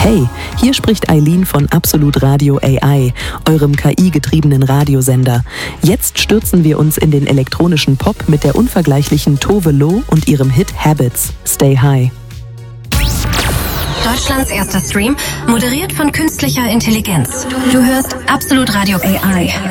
Hey, hier spricht Eileen von Absolut Radio AI, eurem KI-getriebenen Radiosender. Jetzt stürzen wir uns in den elektronischen Pop mit der unvergleichlichen Tove Lo und ihrem Hit Habits. Stay High. Deutschlands erster Stream, moderiert von künstlicher Intelligenz. Du hörst Absolut Radio AI.